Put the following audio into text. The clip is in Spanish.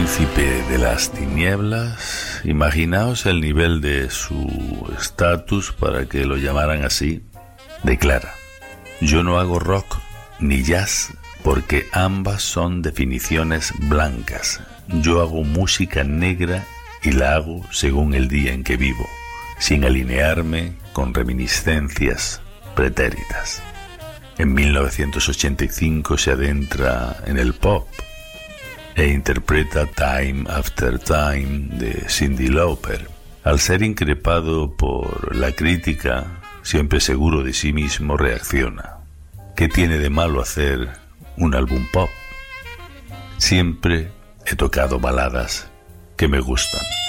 príncipe de las tinieblas, imaginaos el nivel de su estatus para que lo llamaran así, declara: yo no hago rock ni jazz porque ambas son definiciones blancas. Yo hago música negra y la hago según el día en que vivo, sin alinearme con reminiscencias pretéritas. En 1985 se adentra en el pop e interpreta Time After Time de Cyndi Lauper. Al ser increpado por la crítica, siempre seguro de sí mismo, reacciona: ¿qué tiene de malo hacer un álbum pop? Siempre he tocado baladas que me gustan.